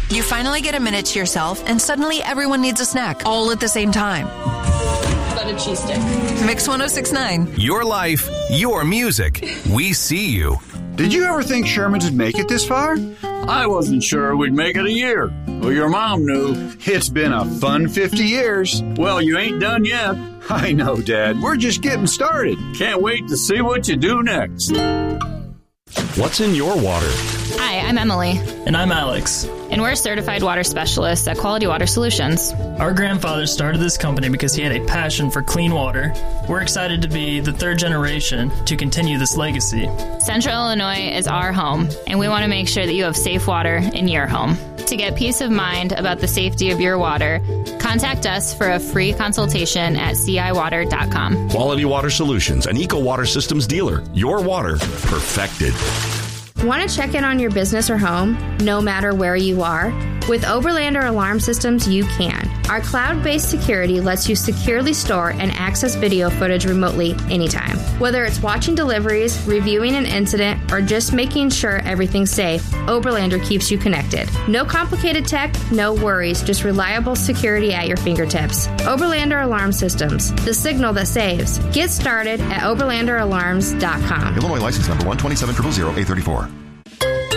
You finally get a minute to yourself, and suddenly everyone needs a snack, all at the same time. But a cheese stick. Mix 106.9. Your life, your music. We see you. Did you ever think Sherman's would make it this far? I wasn't sure we'd make it a year. Well, your mom knew. It's been a fun 50 years. Well, you ain't done yet. I know, Dad. We're just getting started. Can't wait to see what you do next. What's in your water? Hi, I'm Emily. And I'm Alex. And we're certified water specialists at Quality Water Solutions. Our grandfather started this company because he had a passion for clean water. We're excited to be the third generation to continue this legacy. Central Illinois is our home, and we want to make sure that you have safe water in your home. To get peace of mind about the safety of your water, contact us for a free consultation at ciwater.com. Quality Water Solutions, an Eco Water Systems dealer. Your water perfected. Want to check in on your business or home, no matter where you are? With Oberlander Alarm Systems, you can. Our cloud-based security lets you securely store and access video footage remotely anytime. Whether it's watching deliveries, reviewing an incident, or just making sure everything's safe, Oberlander keeps you connected. No complicated tech, no worries, just reliable security at your fingertips. Oberlander Alarm Systems, the signal that saves. Get started at oberlanderalarms.com. Illinois license number 12700A34.